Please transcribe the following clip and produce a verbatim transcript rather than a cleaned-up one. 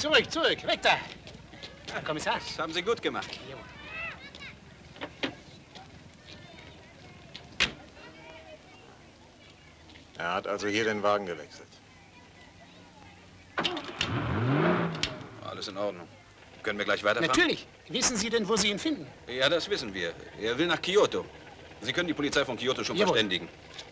Zurück, zurück, weg da! Herr Kommissar. Das haben Sie gut gemacht. Jawohl. Er hat also hier den Wagen gewechselt. Alles in Ordnung. Können wir gleich weiterfahren? Natürlich. Wissen Sie denn, wo Sie ihn finden? Ja, das wissen wir. Er will nach Kyoto. Sie können die Polizei von Kyoto schon Jawohl. verständigen.